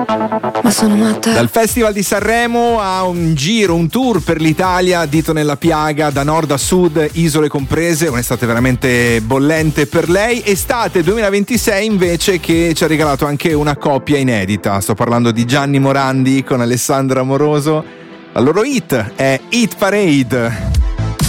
Ma sono matta. Dal Festival di Sanremo a un giro, un tour per l'Italia, dito nella piaga, da nord a sud, isole comprese, un'estate veramente bollente per lei. Estate 2026 invece che ci ha regalato anche una coppia inedita. Sto parlando di Gianni Morandi con Alessandra Amoroso. La loro hit è Hit Parade.